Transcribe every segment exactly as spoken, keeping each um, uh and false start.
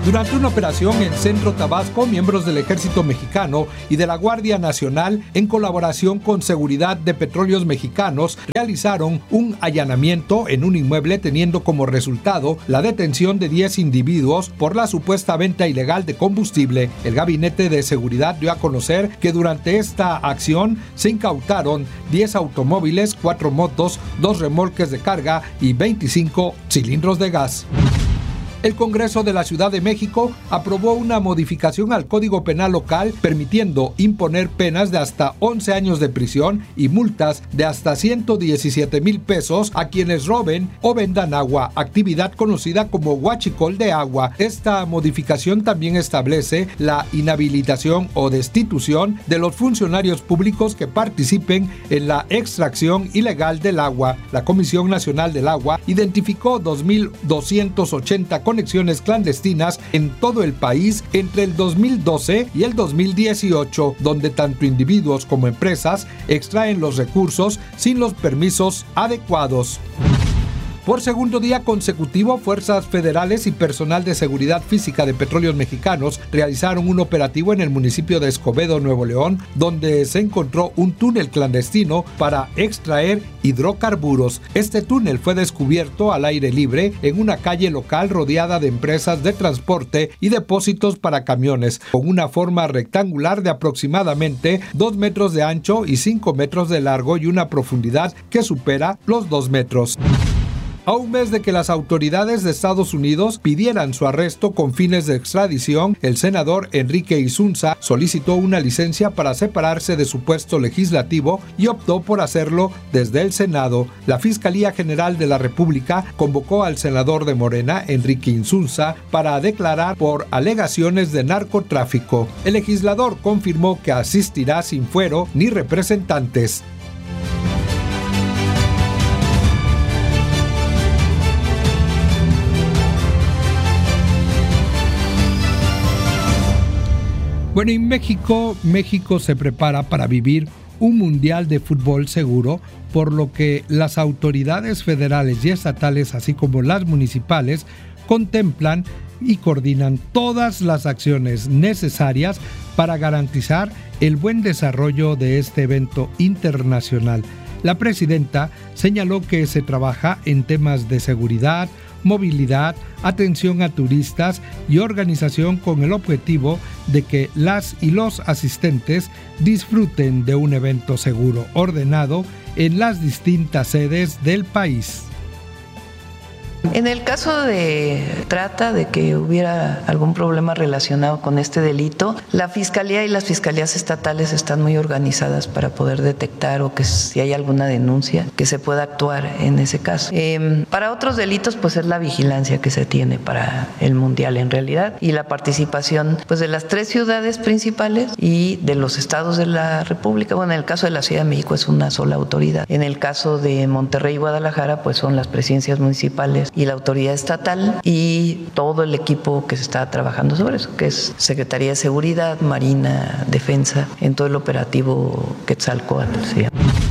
Durante una operación en Centro Tabasco, miembros del Ejército Mexicano y de la Guardia Nacional, en colaboración con Seguridad de Petróleos Mexicanos, realizaron un allanamiento en un inmueble, teniendo como resultado la detención de diez individuos por la supuesta venta ilegal de combustible. El Gabinete de Seguridad dio a conocer que durante esta acción se incautaron diez automóviles, cuatro motos, dos remolques de carga y veinticinco cilindros de gas. El Congreso de la Ciudad de México aprobó una modificación al Código Penal local permitiendo imponer penas de hasta once años de prisión y multas de hasta ciento diecisiete mil pesos a quienes roben o vendan agua, actividad conocida como huachicol de agua. Esta modificación también establece la inhabilitación o destitución de los funcionarios públicos que participen en la extracción ilegal del agua. La Comisión Nacional del Agua identificó dos mil doscientas ochenta conexiones clandestinas en todo el país entre el dos mil doce y el dos mil dieciocho, donde tanto individuos como empresas extraen los recursos sin los permisos adecuados. Por segundo día consecutivo, fuerzas federales y personal de seguridad física de Petróleos Mexicanos realizaron un operativo en el municipio de Escobedo, Nuevo León, donde se encontró un túnel clandestino para extraer hidrocarburos. Este túnel fue descubierto al aire libre en una calle local rodeada de empresas de transporte y depósitos para camiones, con una forma rectangular de aproximadamente dos metros de ancho y cinco metros de largo y una profundidad que supera los dos metros. A un mes de que las autoridades de Estados Unidos pidieran su arresto con fines de extradición, el senador Enrique Insunza solicitó una licencia para separarse de su puesto legislativo y optó por hacerlo desde el Senado. La Fiscalía General de la República convocó al senador de Morena, Enrique Insunza, para declarar por alegaciones de narcotráfico. El legislador confirmó que asistirá sin fuero ni representantes. Bueno, en México, México se prepara para vivir un mundial de fútbol seguro, por lo que las autoridades federales y estatales, así como las municipales, contemplan y coordinan todas las acciones necesarias para garantizar el buen desarrollo de este evento internacional. La presidenta señaló que se trabaja en temas de seguridad, movilidad, atención a turistas y organización con el objetivo de que las y los asistentes disfruten de un evento seguro, ordenado en las distintas sedes del país. En el caso de trata, de que hubiera algún problema relacionado con este delito, la Fiscalía y las Fiscalías estatales están muy organizadas para poder detectar o que si hay alguna denuncia, que se pueda actuar en ese caso. Eh, para otros delitos, pues es la vigilancia que se tiene para el Mundial en realidad y la participación pues de las tres ciudades principales y de los estados de la República. Bueno, en el caso de la Ciudad de México es una sola autoridad. En el caso de Monterrey y Guadalajara, pues son las presidencias municipales y la autoridad estatal y todo el equipo que se está trabajando sobre eso, que es Secretaría de Seguridad, Marina, Defensa, en todo el operativo Quetzalcóatl. ¿Sí?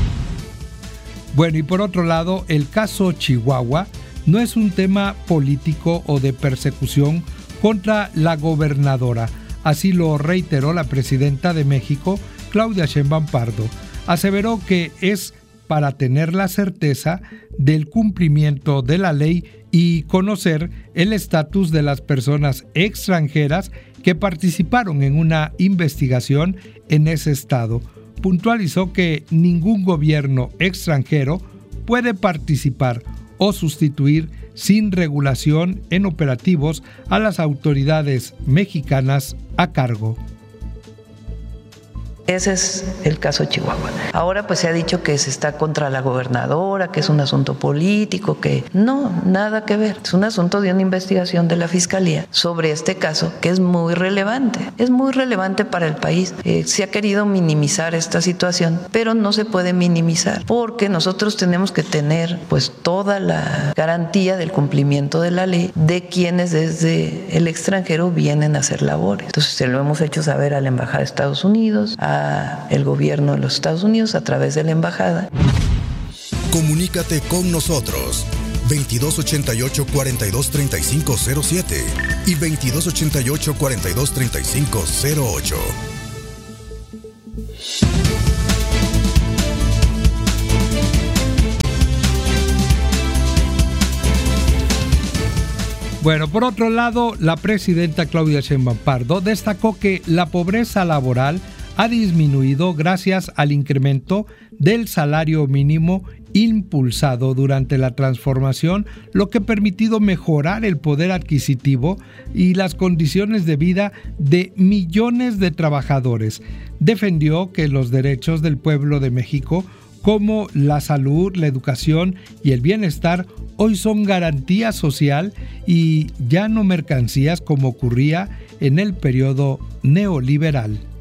Bueno, y por otro lado, el caso Chihuahua no es un tema político o de persecución contra la gobernadora. Así lo reiteró la presidenta de México, Claudia Sheinbaum Pardo. Aseveró que es para tener la certeza del cumplimiento de la ley y conocer el estatus de las personas extranjeras que participaron en una investigación en ese estado. Puntualizó que ningún gobierno extranjero puede participar o sustituir sin regulación en operativos a las autoridades mexicanas a cargo. Ese es el caso Chihuahua. Ahora pues se ha dicho que se está contra la gobernadora, que es un asunto político, que no, nada que ver. Es un asunto de una investigación de la Fiscalía sobre este caso que es muy relevante. Es muy relevante para el país. Eh, se ha querido minimizar esta situación, pero no se puede minimizar porque nosotros tenemos que tener pues toda la garantía del cumplimiento de la ley de quienes desde el extranjero vienen a hacer labores. Entonces se lo hemos hecho saber a la Embajada de Estados Unidos, a el gobierno de los Estados Unidos a través de la embajada. Comunícate con nosotros. veintidós ochenta y ocho, cuarenta y dos treinta y cinco cero siete y veintidós ochenta y ocho, cuarenta y dos treinta y cinco cero ocho. Bueno, por otro lado, la presidenta Claudia Sheinbaum Pardo destacó que la pobreza laboral ha disminuido gracias al incremento del salario mínimo impulsado durante la transformación, lo que ha permitido mejorar el poder adquisitivo y las condiciones de vida de millones de trabajadores. Defendió que los derechos del pueblo de México, como la salud, la educación y el bienestar, hoy son garantía social y ya no mercancías como ocurría en el periodo neoliberal.